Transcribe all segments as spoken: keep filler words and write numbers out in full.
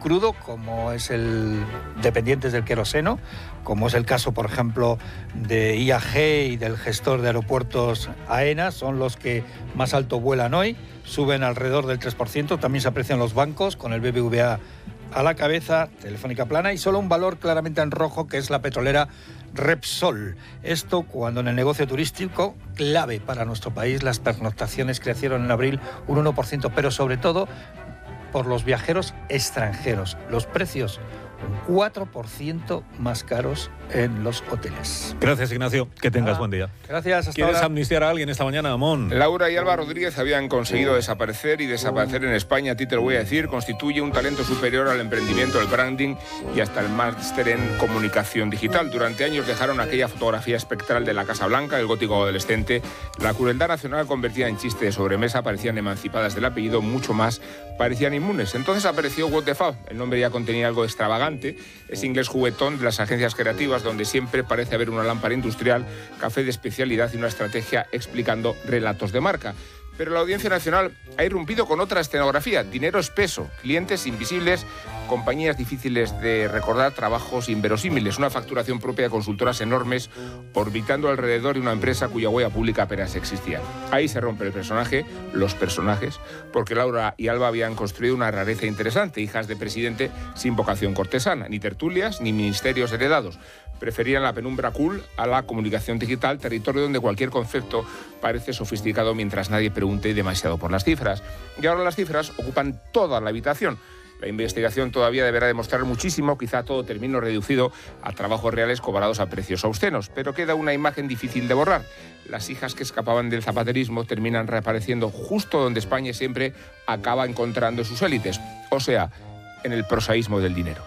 crudo, como es el dependientes del queroseno, como es el caso, por ejemplo, de I A G y del gestor de aeropuertos AENA, son los que más alto vuelan hoy, suben alrededor del tres por ciento, también se aprecian los bancos, con el B B V A a la cabeza, Telefónica plana, y solo un valor claramente en rojo, que es la petrolera Repsol. Esto cuando en el negocio turístico, clave para nuestro país, las pernoctaciones crecieron en abril un uno por ciento, pero sobre todo por los viajeros extranjeros. Los precios un cuatro por ciento más caros en los hoteles. Gracias, Ignacio. Que tengas ah, buen día. Gracias. Hasta ¿Quieres ahora? amnistiar a alguien esta mañana, Amón? Laura y Alba Rodríguez habían conseguido desaparecer y desaparecer en España, a ti te lo voy a decir, constituye un talento superior al emprendimiento, el branding y hasta el máster en comunicación digital. Durante años dejaron aquella fotografía espectral de la Casa Blanca, el gótico adolescente. La crueldad nacional convertida en chiste de sobremesa, parecían emancipadas del apellido, mucho más parecían inmunes. Entonces apareció What the Fab. El nombre ya contenía algo extravagante. Ese inglés juguetón de las agencias creativas donde siempre parece haber una lámpara industrial, café de especialidad y una estrategia explicando relatos de marca. Pero la Audiencia Nacional ha irrumpido con otra escenografía, dinero espeso, clientes invisibles, compañías difíciles de recordar, trabajos inverosímiles, una facturación propia de consultoras enormes orbitando alrededor de una empresa cuya huella pública apenas existía. Ahí se rompe el personaje, los personajes, porque Laura y Alba habían construido una rareza interesante, hijas de presidente sin vocación cortesana, ni tertulias ni ministerios heredados. Preferían la penumbra cool a la comunicación digital, territorio donde cualquier concepto parece sofisticado mientras nadie pregunte demasiado por las cifras. Y ahora las cifras ocupan toda la habitación. La investigación todavía deberá demostrar muchísimo, quizá todo termine reducido a trabajos reales cobrados a precios obscenos, pero queda una imagen difícil de borrar. Las hijas que escapaban del zapaterismo terminan reapareciendo justo donde España siempre acaba encontrando sus élites, o sea, en el prosaísmo del dinero.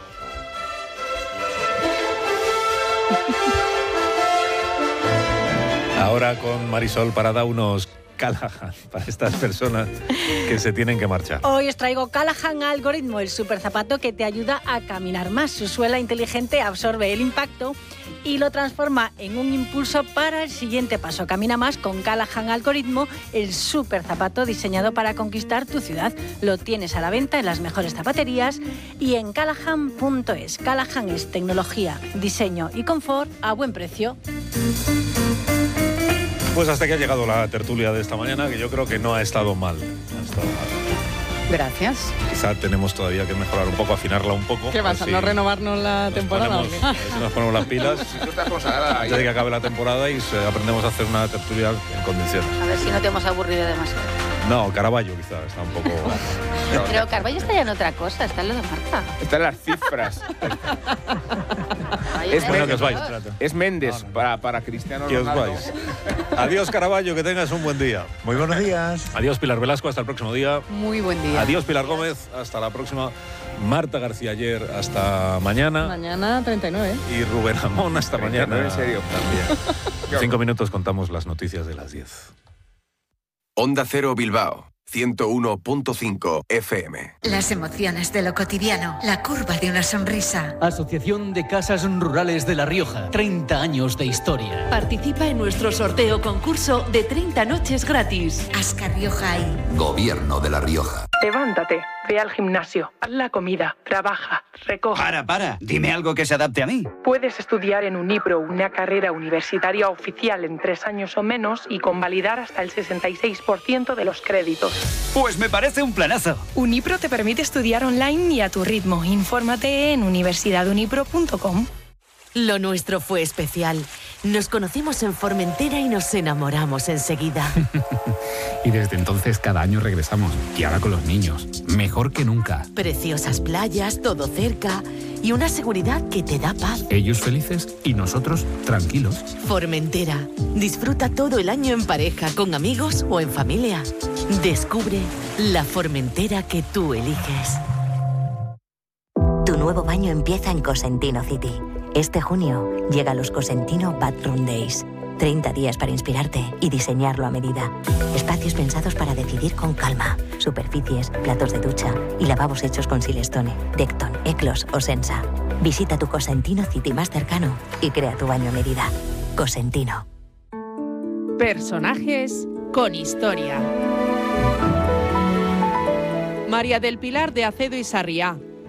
Ahora con Marisol Parada, unos Callahan para estas personas que se tienen que marchar. Hoy os traigo Callahan Algoritmo, el super zapato que te ayuda a caminar más. Su suela inteligente absorbe el impacto y lo transforma en un impulso para el siguiente paso. Camina más con Callahan Algoritmo, el super zapato diseñado para conquistar tu ciudad. Lo tienes a la venta en las mejores zapaterías y en callahan punto es. Callahan es tecnología, diseño y confort a buen precio. Pues hasta que ha llegado la tertulia de esta mañana, que yo creo que no ha estado mal. Ha estado mal. Gracias. Quizá tenemos todavía que mejorar un poco, afinarla un poco. ¿Qué vas a no renovarnos la nos temporada? Ponemos, a ver si nos ponemos las pilas antes de que acabe la temporada y se, aprendemos a hacer una tertulia en condiciones. A ver si no te hemos aburrido demasiado. No, Caravaggio quizá está un poco... Pero Caravaggio está ya en otra cosa, está en lo de Marta. Está en las cifras. Ay, es, bueno, Méndez, que os vais. es Méndez no, no. para, para Cristiano Que os Ronaldo. vais. Adiós, Caravaggio, que tengas un buen día. Muy buenos días. Adiós, Pilar Velasco, hasta el próximo día. Muy buen día. Adiós, Pilar Gómez, hasta la próxima. Marta García ayer, hasta mañana. Mañana treinta y nueve. Y Rubén Amón, hasta treinta y nueve, mañana. en serio. También. En cinco minutos contamos las noticias de las diez. Onda Cero Bilbao, ciento uno punto cinco F M. Las emociones de lo cotidiano, la curva de una sonrisa. Asociación de Casas Rurales de La Rioja, treinta años de historia. Participa en nuestro sorteo concurso de treinta noches gratis. Ascar Rioja y Gobierno de La Rioja. Levántate, ve al gimnasio, haz la comida, trabaja, recoge. Para, para, dime algo que se adapte a mí. Puedes estudiar en Unipro, una carrera universitaria oficial en tres años o menos y convalidar hasta el sesenta y seis por ciento de los créditos. Pues me parece un planazo. Unipro te permite estudiar online y a tu ritmo. Infórmate en universidad unipro punto com. Lo nuestro fue especial. Nos conocimos en Formentera y nos enamoramos enseguida. Y desde entonces cada año regresamos. Y ahora con los niños. Mejor que nunca. Preciosas playas, todo cerca y una seguridad que te da paz. Ellos felices y nosotros tranquilos. Formentera. Disfruta todo el año en pareja, con amigos o en familia. Descubre la Formentera que tú eliges. Tu nuevo baño empieza en Cosentino City. Este junio llega los Cosentino Bathroom Days. treinta días para inspirarte y diseñarlo a medida. Espacios pensados para decidir con calma. Superficies, platos de ducha y lavabos hechos con Silestone, Decton, Eclos o Sensa. Visita tu Cosentino City más cercano y crea tu baño a medida. Cosentino. Personajes con historia. María del Pilar de Acedo y Sarriá,